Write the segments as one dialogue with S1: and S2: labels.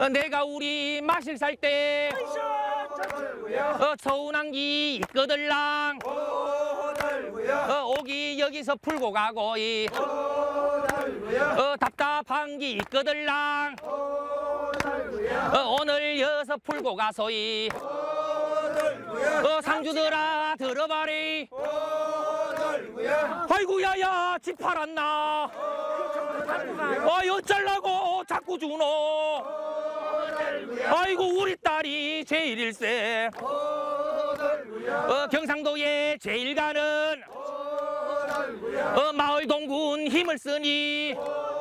S1: 내가 우리 마실 살 때 서운한 기 있거들랑 오기 여기서 풀고 가고 답답한 기 있거들랑 오늘 여서 풀고 가소이 상주들아 들어봐리 아이고 야야 집 팔았나 어쩔라고 자꾸 주노 아이고 우리 딸이 제일일세 경상도에 제일 가는 마을 동군 힘을 쓰니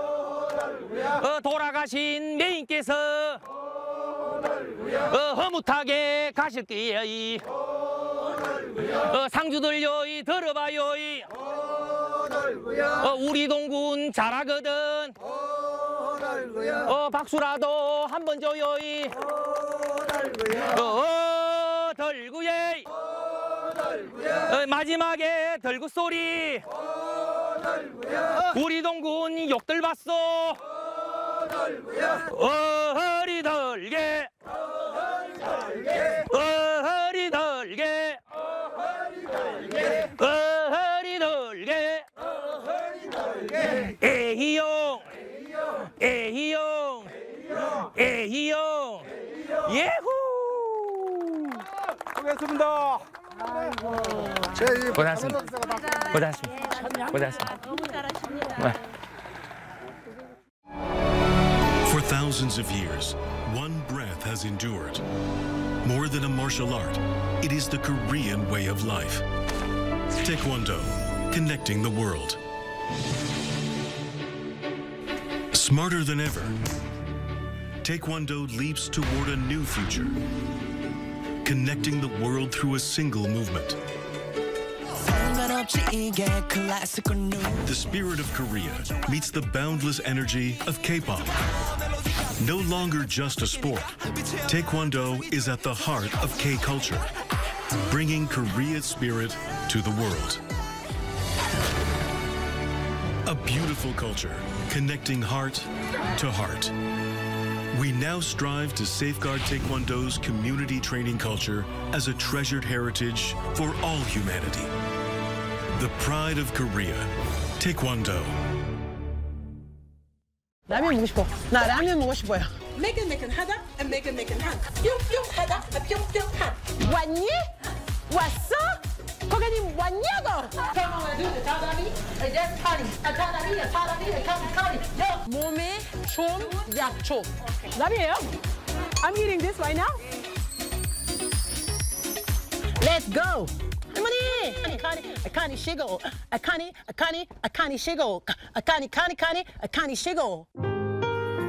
S1: 돌아가신 매인께서 허무하게 가실 거예요. 상주들요 들어봐요. 우리 동군 잘하거든. 박수라도 한번 줘요. 덜구예. 마지막에 덜구 소리. 우리 동군 욕들 봤어. 어리덜게. 어리덜게. 어리덜게. 에히용. 에히용. 에히용. 예후.
S2: 수고했습니다.
S1: 고생하셨습니다. 고생하셨습니다. 고생하셨습니다.
S3: 너무 잘하십니다.
S4: For thousands of years, one breath has endured. More than a martial art, it is the Korean way of life. Taekwondo, connecting the world. Smarter than ever, Taekwondo leaps toward a new future, connecting the world through a single movement. The spirit of Korea meets the boundless energy of K-pop. No longer just a sport, Taekwondo is at the heart of K-culture, bringing Korea's spirit to the world. A beautiful culture, connecting heart to heart. We now strive to safeguard Taekwondo's community training culture as a treasured heritage for all humanity. The pride of Korea, Taekwondo.
S5: 라면 먹고 싶어. 나 라면 먹고 싶어요.
S6: Megan 하다, and Megan 한. 뿅뿅 하다, 뿅뿅 한.
S5: 왔니? 왔어? 고객님 왔냐고? 몸에 좀 약초. 라면이에요? I'm eating this right now. Let's go. 할머니! 아카니 시고. 아카니 시고. 아카니 시고.